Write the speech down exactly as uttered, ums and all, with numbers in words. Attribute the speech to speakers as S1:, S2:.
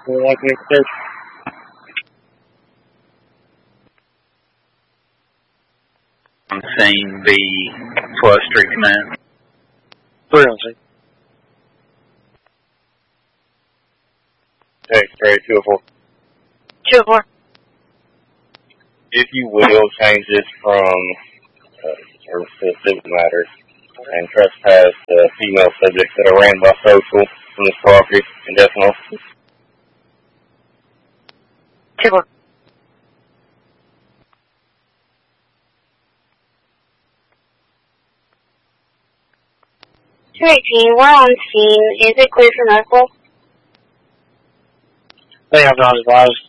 S1: Would like me to
S2: On scene, B plus Street Command.
S1: three on scene.
S3: X-ray two oh four.
S4: two oh four.
S3: If you will, change this from uh, service to civil matters and trespass the female subjects that are ran by social from this property and decimal.
S4: two oh four. two eighteen, we're on scene. Is it clear for medical?
S1: They have not advised.